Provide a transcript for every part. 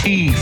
aperitif.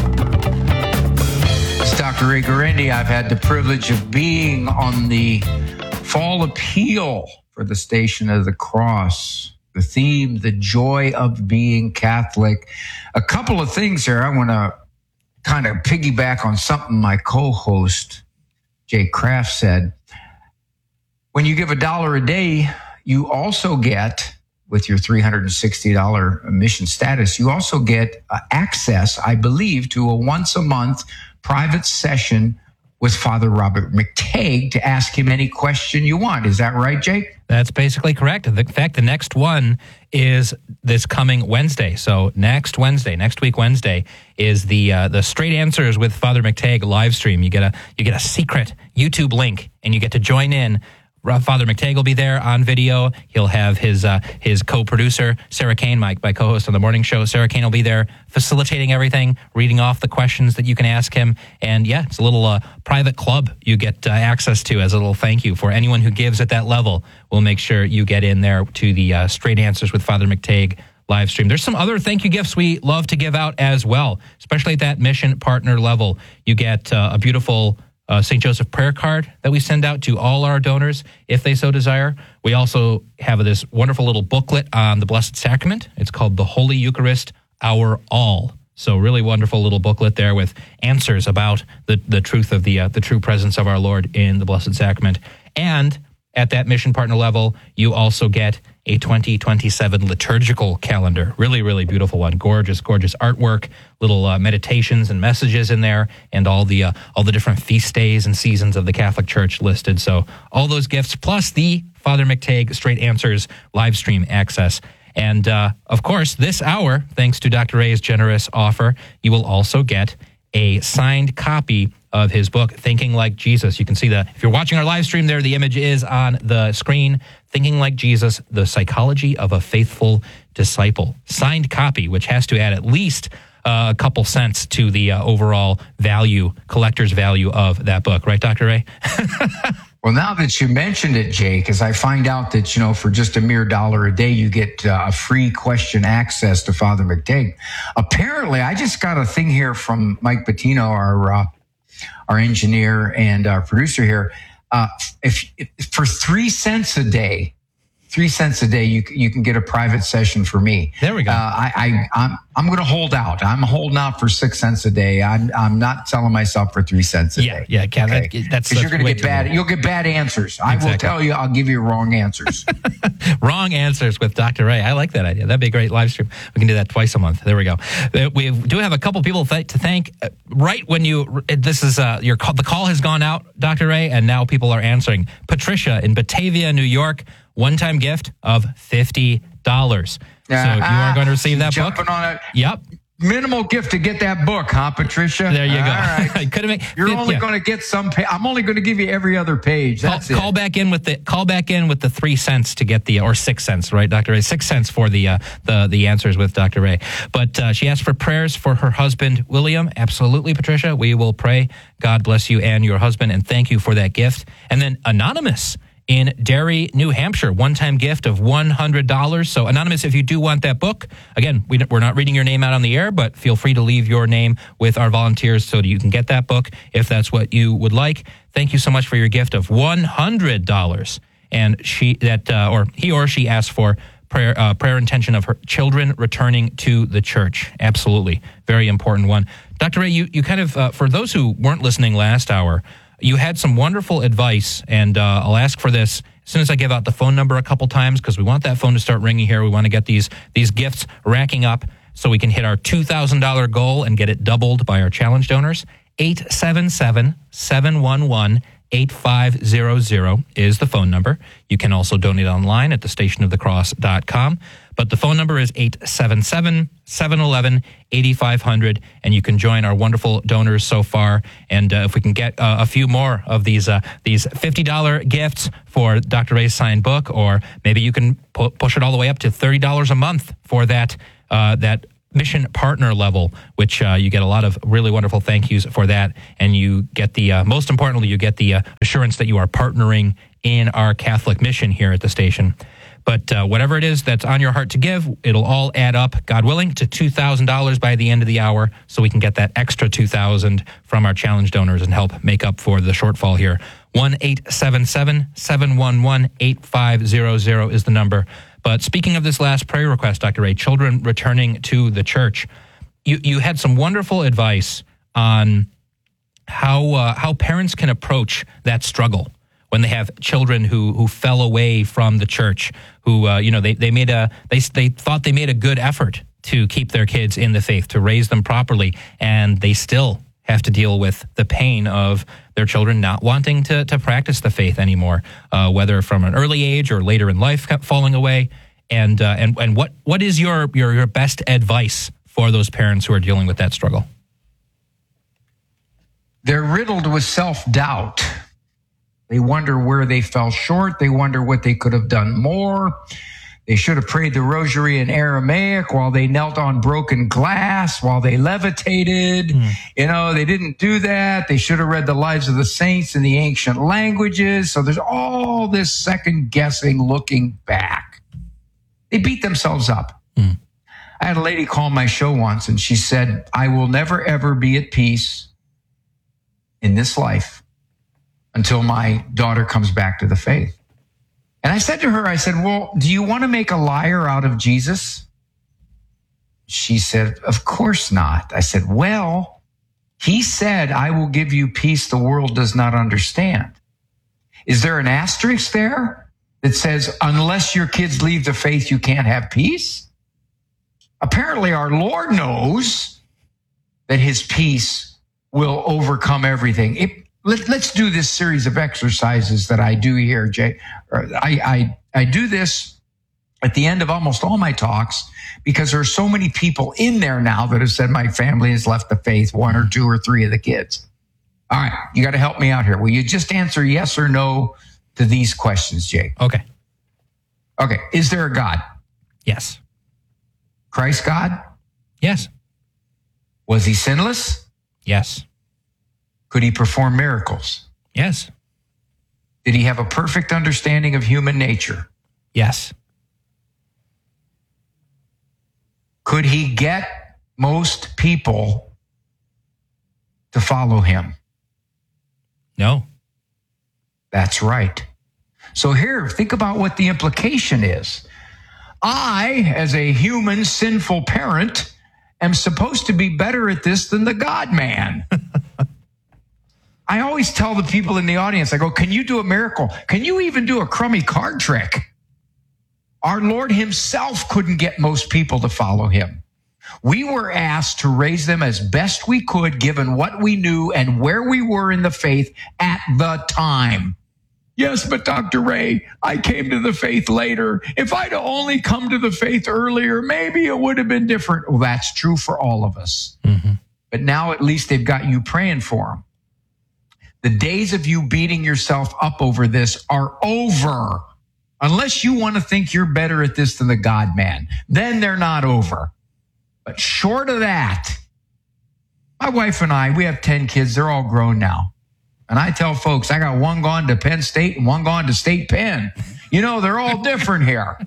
It's Dr. Ray Guarendi. I've had the privilege of being on the fall appeal for the Station of the Cross. The theme, the joy of being Catholic. A couple of things here. I want to kind of piggyback on something my co-host, Jay Kraft, said. When you give $1 a day, you also get, with your $360 mission status, you also get access, I believe, to a once-a-month private session with Father Robert McTague to ask him any question you want. Is that right, Jake? That's basically correct. In fact, the next one is this coming Wednesday. So next week Wednesday, is the Straight Answers with Father McTague live stream. You get a secret YouTube link, and you get to join in. Father McTague will be there on video. He'll have his co-producer, Sarah Kane, my co-host on the morning show. Sarah Kane will be there facilitating everything, reading off the questions that you can ask him. And yeah, it's a little private club you get access to as a little thank you for anyone who gives at that level. We'll make sure you get in there to the Straight Answers with Father McTague live stream. There's some other thank you gifts we love to give out as well, especially at that mission partner level. You get a beautiful St. Joseph prayer card that we send out to all our donors if they so desire. We also have this wonderful little booklet on the Blessed Sacrament. It's called The Holy Eucharist, Our All. So really wonderful little booklet there with answers about the truth of the true presence of our Lord in the Blessed Sacrament. And at that mission partner level, you also get a 2027 liturgical calendar. Really, really beautiful one. Gorgeous, gorgeous artwork, little meditations and messages in there, and all the different feast days and seasons of the Catholic Church listed. So all those gifts, plus the Father McTague Straight Answers live stream access. And of course, this hour, thanks to Dr. Ray's generous offer, you will also get a signed copy of his book, Thinking Like Jesus. You can see if you're watching our live stream there, the image is on the screen. Thinking Like Jesus, The Psychology of a Faithful Disciple. Signed copy, which has to add at least a couple cents to the overall value, collector's value of that book. Right, Dr. Ray? Well, now that you mentioned it, Jake, as I find out that, for just a mere $1 a day, you get a free question access to Father McTague. Apparently, I just got a thing here from Mike Patino, our engineer and our producer here. If for 3 cents a day, you can get a private session for me. There we go. I'm going to hold out. I'm holding out for 6 cents a day. I'm not selling myself for 3 cents a day. Yeah, Kevin. Okay? That's you're going to get bad. Low. You'll get bad answers. Exactly. I will tell you. I'll give you wrong answers. Wrong answers with Dr. Ray. I like that idea. That'd be a great live stream. We can do that twice a month. There we go. We do have a couple people to thank. Right when the call has gone out, Dr. Ray, and now people are answering. Patricia in Batavia, New York. One-time gift of $50. So you are going to receive that book. Jumping on it. Yep. Minimal gift to get that book, huh, Patricia? There you go. All right. You're only going to get some. I'm only going to give you every other page. That's it. Call back in with the 3 cents to get or 6 cents, right, Dr. Ray? 6 cents for the answers with Dr. Ray. But she asked for prayers for her husband, William. Absolutely, Patricia. We will pray. God bless you and your husband, and thank you for that gift. And then Anonymous in Derry, New Hampshire, one-time gift of $100. So, Anonymous, if you do want that book, again, we're not reading your name out on the air, but feel free to leave your name with our volunteers so that you can get that book if that's what you would like. Thank you so much for your gift of $100. And he or she asked for prayer intention of her children returning to the church. Absolutely. Very important one. Dr. Ray, you kind of, for those who weren't listening last hour, you had some wonderful advice, and I'll ask for this as soon as I give out the phone number a couple times, because we want that phone to start ringing here. We want to get these gifts racking up so we can hit our $2,000 goal and get it doubled by our challenge donors. 877-711-8500 is the phone number. You can also donate online at thestationofthecross.com. But the phone number is 877-711-8500, and you can join our wonderful donors so far. And if we can get a few more of these $50 gifts for Dr. Ray's signed book, or maybe you can push it all the way up to $30 a month for that mission partner level, which you get a lot of really wonderful thank yous for that. And you get most importantly, you get the assurance that you are partnering in our Catholic mission here at the station. But whatever it is that's on your heart to give, it'll all add up, God willing, to $2,000 by the end of the hour, so we can get that extra $2,000 from our challenge donors and help make up for the shortfall here. 1-877-711-8500 is the number. But speaking of this last prayer request, Dr. Ray, children returning to the church, you had some wonderful advice on how parents can approach that struggle when they have children who fell away from the church, who they thought they made a good effort to keep their kids in the faith, to raise them properly, and they still have to deal with the pain of their children not wanting to practice the faith anymore, whether from an early age or later in life falling away. And what is your best advice for those parents who are dealing with that struggle? They're riddled with self-doubt. They wonder where they fell short. They wonder what they could have done more. They should have prayed the rosary in Aramaic while they knelt on broken glass, while they levitated. They didn't do that. They should have read the lives of the saints in the ancient languages. So there's all this second guessing, looking back. They beat themselves up. I had a lady call my show once, and she said, I will never, ever be at peace in this life until my daughter comes back to the faith. And I said to her, well, do you want to make a liar out of Jesus? She said, of course not. I said, well, he said, I will give you peace the world does not understand. Is there an asterisk there that says, unless your kids leave the faith, you can't have peace? Apparently, our Lord knows that his peace will overcome everything. Let's do this series of exercises that I do here, Jay. I do this at the end of almost all my talks because there are so many people in there now that have said my family has left the faith, 1 or 2 or 3 of the kids. All right, you got to help me out here. Will you just answer yes or no to these questions, Jay? Okay. Is there a God? Yes. Christ God? Yes. Was he sinless? Yes. Could he perform miracles? Yes. Did he have a perfect understanding of human nature? Yes. Could he get most people to follow him? No. That's right. So here, think about what the implication is. I, as a human sinful parent, am supposed to be better at this than the God-man. I always tell the people in the audience, I go, can you do a miracle? Can you even do a crummy card trick? Our Lord himself couldn't get most people to follow him. We were asked to raise them as best we could, given what we knew and where we were in the faith at the time. Yes, but Dr. Ray, I came to the faith later. If I'd only come to the faith earlier, maybe it would have been different. Well, that's true for all of us. Mm-hmm. But now at least they've got you praying for them. The days of you beating yourself up over this are over. Unless you want to think you're better at this than the God-man, then they're not over. But short of that, my wife and I, we have 10 kids. They're all grown now. And I tell folks, I got one gone to Penn State and one gone to State Penn. They're all different here.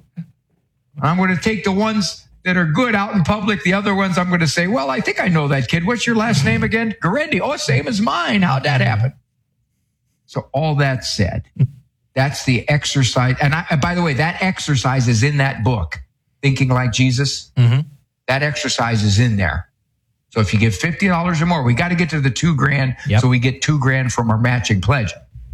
I'm going to take the ones that are good out in public. The other ones, I'm going to say, well, I think I know that kid. What's your last name again? Garendi. Oh, same as mine. How'd that happen? So all that said, that's the exercise. And by the way, that exercise is in that book, Thinking Like Jesus. Mm-hmm. That exercise is in there. So if you give $50 or more, we got to get to the $2,000. Yep. So we get $2,000 from our matching pledge.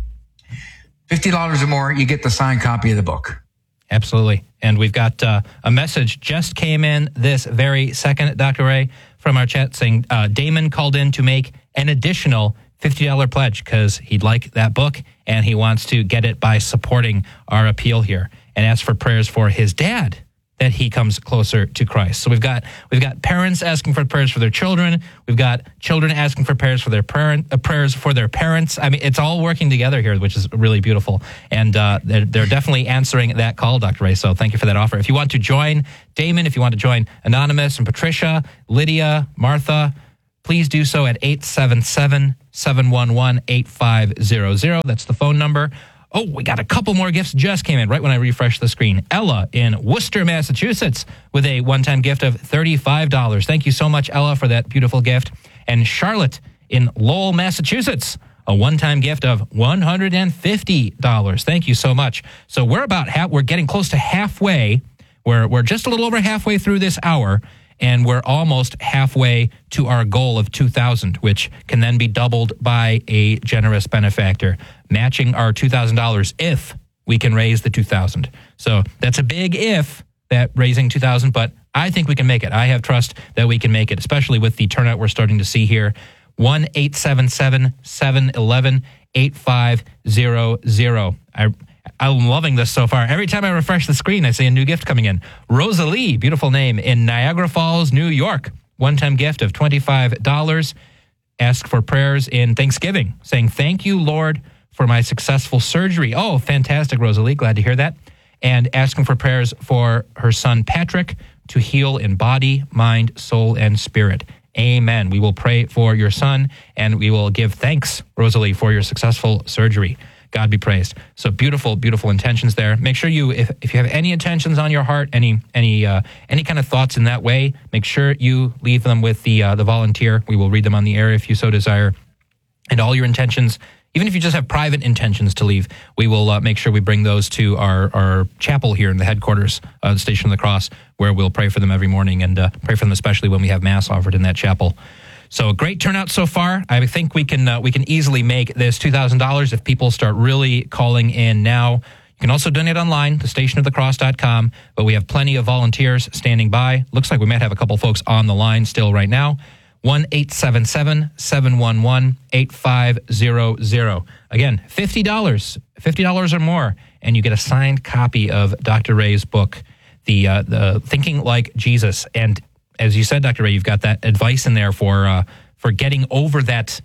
$50 or more, you get the signed copy of the book. Absolutely. And we've got a message just came in this very second, Dr. Ray, from our chat saying Damon called in to make an additional $50 pledge because he'd like that book and he wants to get it by supporting our appeal here and ask for prayers for his dad that he comes closer to Christ. So we've got parents asking for prayers for their children. We've got children asking for prayers for their prayers for their parents. I mean, it's all working together here, which is really beautiful. And they're definitely answering that call, Dr. Ray. So thank you for that offer. If you want to join Damon, if you want to join Anonymous and Patricia, Lydia, Martha, please do so at 877-711-8500. That's the phone number. Oh, we got a couple more gifts just came in right when I refreshed the screen. Ella in Worcester, Massachusetts, with a one-time gift of $35. Thank you so much, Ella, for that beautiful gift. And Charlotte in Lowell, Massachusetts, a one-time gift of $150. Thank you so much. So we're getting close to halfway. We're just a little over halfway through this hour, and we're almost halfway to our goal of 2,000, which can then be doubled by a generous benefactor, matching our $2,000 if we can raise the 2,000. So that's a big if, that raising 2,000, but I think we can make it. I have trust that we can make it, especially with the turnout we're starting to see here. 1-877-711-8500. I'm loving this so far. Every time I refresh the screen, I see a new gift coming in. Rosalie, beautiful name, in Niagara Falls, New York. One-time gift of $25. Ask for prayers in Thanksgiving, saying, thank you, Lord, for my successful surgery. Oh, fantastic, Rosalie. Glad to hear that. And asking for prayers for her son, Patrick, to heal in body, mind, soul, and spirit. Amen. We will pray for your son, and we will give thanks, Rosalie, for your successful surgery. God be praised. So beautiful, beautiful intentions there. Make sure you, if you have any intentions on your heart, any kind of thoughts in that way, make sure you leave them with the volunteer. We will read them on the air if you so desire. And all your intentions, even if you just have private intentions to leave, we will make sure we bring those to our chapel here in the headquarters of the Station of the Cross, where we'll pray for them every morning and pray for them especially when we have Mass offered in that chapel. So a great turnout so far. I think we can easily make this $2,000 if people start really calling in now. You can also donate online, thestationofthecross.com, but we have plenty of volunteers standing by. Looks like we might have a couple folks on the line still right now. 1-877-711-8500. Again, $50 or more, and you get a signed copy of Dr. Ray's book, the Thinking Like Jesus. And as you said, Dr. Ray, you've got that advice in there for getting over that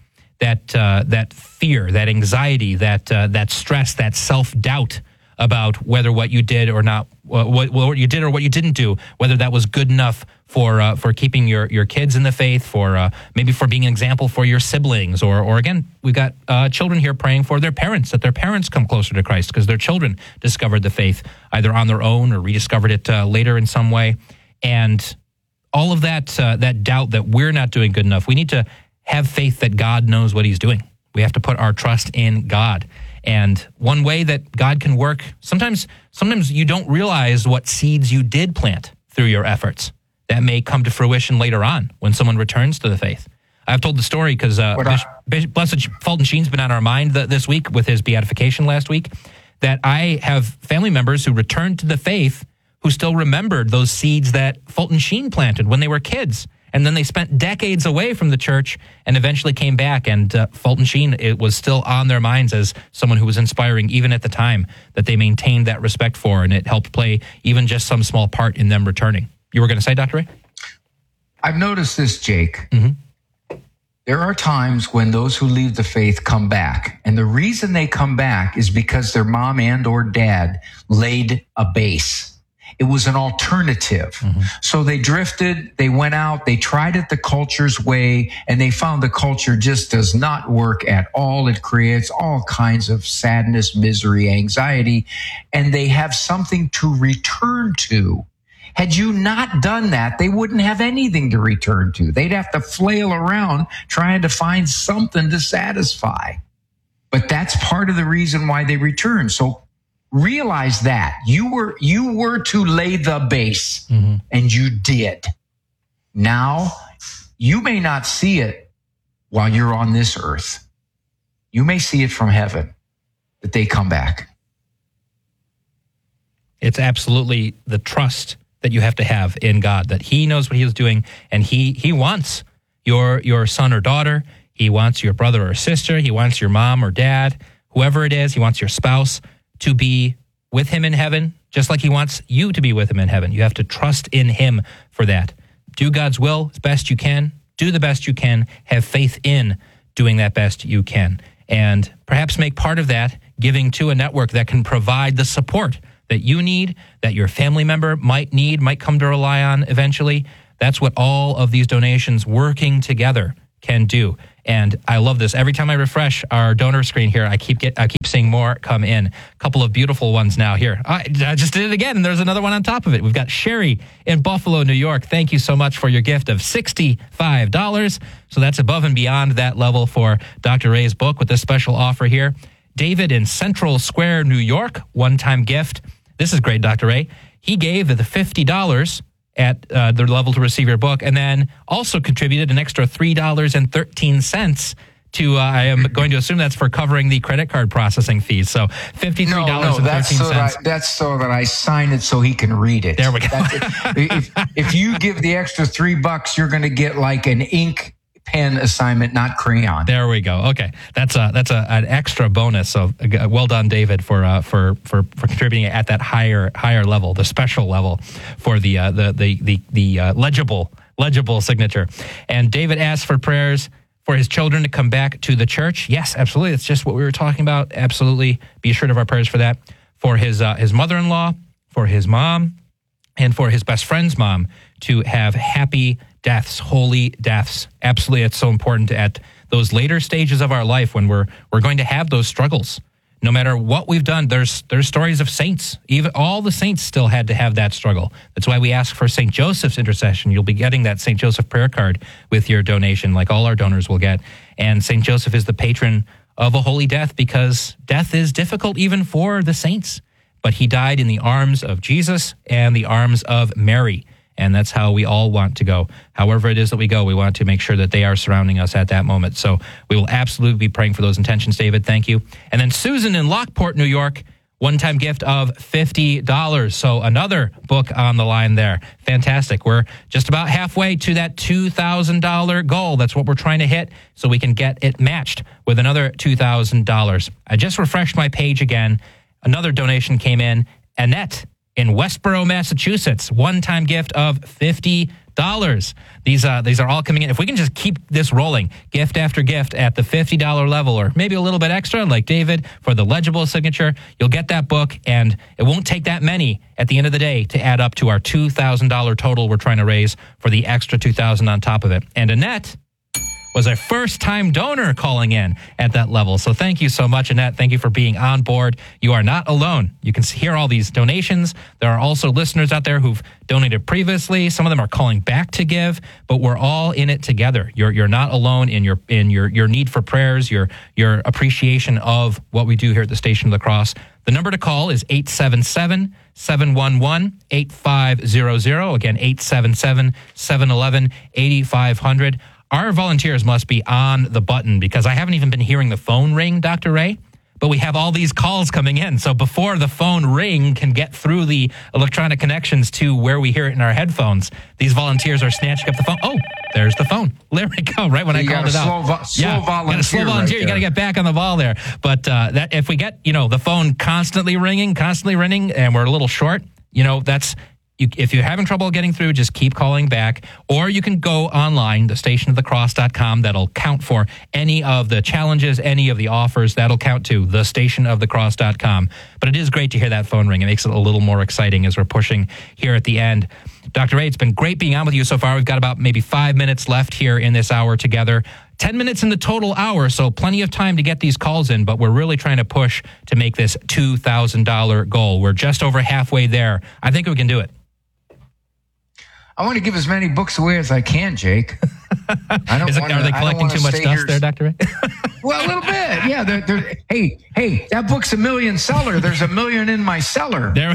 fear, that anxiety, that stress, that self-doubt about whether what you did or not, what you did or what you didn't do, whether that was good enough for keeping your kids in the faith, for maybe for being an example for your siblings, or again, we've got children here praying for their parents, that their parents come closer to Christ because their children discovered the faith either on their own or rediscovered it later in some way, and all of that doubt that we're not doing good enough. We need to have faith that God knows what he's doing. We have to put our trust in God. And one way that God can work, sometimes you don't realize what seeds you did plant through your efforts that may come to fruition later on when someone returns to the faith. I've told the story because Blessed Fulton Sheen's been on our mind this week with his beatification last week, that I have family members who returned to the faith who still remembered those seeds that Fulton Sheen planted when they were kids. And then they spent decades away from the church and eventually came back. And Fulton Sheen, it was still on their minds as someone who was inspiring even at the time, that they maintained that respect for, and it helped play even just some small part in them returning. You were going to say, Dr. Ray? I've noticed this, Jake. Mm-hmm. There are times when those who leave the faith come back. And the reason they come back is because their mom and or dad laid a base. It was an alternative. Mm-hmm. So they drifted, they went out, they tried it the culture's way, and they found the culture just does not work at all. It creates all kinds of sadness, misery, anxiety, and they have something to return to. Had you not done that, they wouldn't have anything to return to. They'd have to flail around trying to find something to satisfy. But that's part of the reason why they return. So realize that you were to lay the base, mm-hmm. and you did. Now, you may not see it while you're on this earth. You may see it from heaven, that they come back. It's absolutely the trust that you have to have in God, that he knows what he is doing, and he wants your son or daughter, he wants your brother or sister, he wants your mom or dad, whoever it is, he wants your spouse to be with him in heaven, just like he wants you to be with him in heaven. You have to trust in him for that. Do God's will as best you can. Do the best you can. Have faith in doing that best you can. And perhaps make part of that giving to a network that can provide the support that you need, that your family member might need, might come to rely on eventually. That's what all of these donations working together can do. And I love this. Every time I refresh our donor screen here, I keep seeing more come in. A couple of beautiful ones now here. I just did it again, and there's another one on top of it. We've got Sherry in Buffalo, New York. Thank you so much for your gift of $65. So that's above and beyond that level for Dr. Ray's book with this special offer here. David in Central Square, New York, one-time gift. This is great, Dr. Ray. He gave the $50 at the level to receive your book, and then also contributed an extra $3.13 to, I am going to assume that's for covering the credit card processing fees. So $53.13. No, that's so that I sign it so he can read it. There we go. If you give the extra $3, you're going to get like an ink pen assignment, not crayon. There we go. Okay, that's an extra bonus. So well done, David, for contributing at that higher level, the special level for the legible signature. And David asked for prayers for his children to come back to the church. Yes, absolutely. It's just what we were talking about. Absolutely, be assured of our prayers for that. For his mother-in-law, for his mom, and for his best friend's mom to have happy deaths, holy deaths. Absolutely, it's so important at those later stages of our life when we're going to have those struggles. No matter what we've done, there's stories of saints. Even all the saints still had to have that struggle. That's why we ask for St. Joseph's intercession. You'll be getting that St. Joseph prayer card with your donation, like all our donors will get. And St. Joseph is the patron of a holy death because death is difficult even for the saints. But he died in the arms of Jesus and the arms of Mary. And that's how we all want to go. However it is that we go, we want to make sure that they are surrounding us at that moment. So we will absolutely be praying for those intentions, David. Thank you. And then Susan in Lockport, New York, one-time gift of $50. So another book on the line there. Fantastic. We're just about halfway to that $2,000 goal. That's what we're trying to hit so we can get it matched with another $2,000. I just refreshed my page again. Another donation came in. Annette in Westboro, Massachusetts, one-time gift of $50. These are all coming in. If we can just keep this rolling, gift after gift at the $50 level, or maybe a little bit extra, like David, for the legible signature, you'll get that book, and it won't take that many at the end of the day to add up to our $2,000 total we're trying to raise for the extra $2,000 on top of it. And Annette was a first-time donor calling in at that level. So thank you so much, Annette. Thank you for being on board. You are not alone. You can hear all these donations. There are also listeners out there who've donated previously. Some of them are calling back to give, but we're all in it together. You're not alone in your need for prayers, your appreciation of what we do here at the Station of the Cross. The number to call is 877-711-8500. Again, 877-711-8500. Our volunteers must be on the button because I haven't even been hearing the phone ring, Dr. Ray, but we have all these calls coming in. So before the phone ring can get through the electronic connections to where we hear it in our headphones, these volunteers are snatching up the phone. Oh, there's the phone. There we go, right when I called it out. Slow volunteer. Right, you got to get back on the ball there. But that if we get, the phone constantly ringing, and we're a little short, that's... if you're having trouble getting through, just keep calling back. Or you can go online, thestationofthecross.com. That'll count for any of the challenges, any of the offers. That'll count to thestationofthecross.com. But it is great to hear that phone ring. It makes it a little more exciting as we're pushing here at the end. Dr. Ray, it's been great being on with you so far. We've got about maybe 5 minutes left here in this hour together. 10 minutes in the total hour, so plenty of time to get these calls in, but we're really trying to push to make this $2,000 goal. We're just over halfway there. I think we can do it. I want to give as many books away as I can, Jake. Are they collecting too much dust there, Dr. Ray? Well, a little bit. Yeah. Hey, that book's a million seller. There's a million in my cellar. There,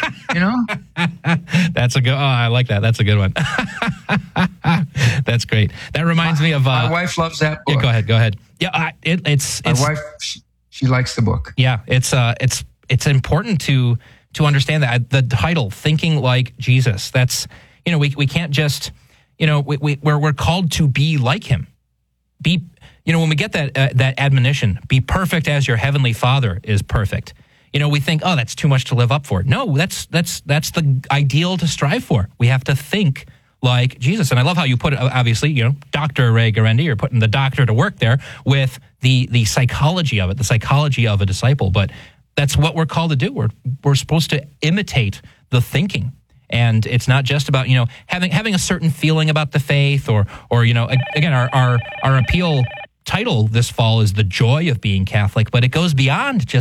That's a good. Oh, I like that. That's a good one. That's great. That reminds me of my wife loves that book. Yeah, go ahead. Yeah, it's my wife. She likes the book. Yeah, it's important to understand that the title, Thinking Like Jesus. That's. We can't just, we're called to be like him. When we get that admonition, be perfect as your heavenly Father is perfect. We think, oh, that's too much to live up for. No, that's the ideal to strive for. We have to think like Jesus. And I love how you put it, obviously, Dr. Ray Guarendi, you're putting the doctor to work there with the psychology of it, the psychology of a disciple. But that's what we're called to do. We're supposed to imitate the thinking. And it's not just about, having a certain feeling about the faith or again, our appeal title this fall is The Joy of Being Catholic, but it goes beyond just